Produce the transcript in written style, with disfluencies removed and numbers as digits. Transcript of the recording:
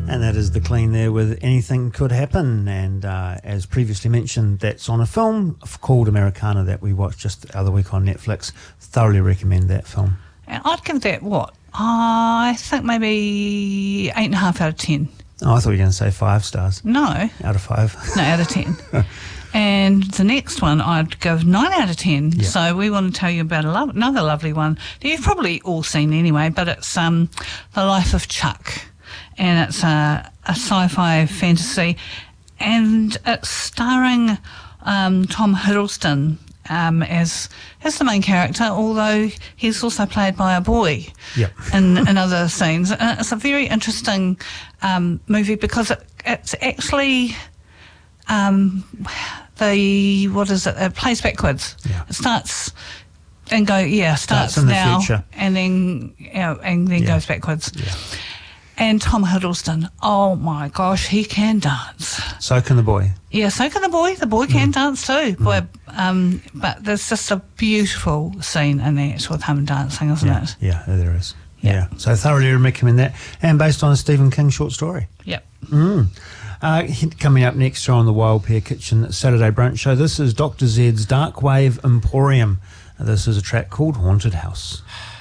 And that is The Clean there with Anything Could Happen. And as previously mentioned, that's on a film called Americana that we watched just the other week on Netflix. Thoroughly recommend that film. And I'd give that, I think maybe 8.5 out of 10. Oh, I thought you were going to say 5 stars. No. Out of 5. No, out of 10. And the next one I'd give 9 out of 10. Yeah. So we want to tell you about another lovely one that you've probably all seen anyway, but it's The Life of Chuck. And it's a sci-fi fantasy. And it's starring Tom Hiddleston as the main character, although he's also played by a boy in other scenes. And it's a very interesting movie because it's actually... it plays backwards. Yeah. It starts in now, the future. and then goes backwards. Yeah. And Tom Hiddleston, oh my gosh, he can dance. So can the boy. Yeah, so can the boy. The boy can dance too. Boy, but there's just a beautiful scene in there with him dancing, isn't it? Yeah, there is. Yeah. So thoroughly recommend that. And based on a Stephen King short story. Yep. Coming up next on the Wild Pear Kitchen Saturday Brunch Show, this is Dr. Zed's Dark Wave Emporium. This is a track called Haunted House.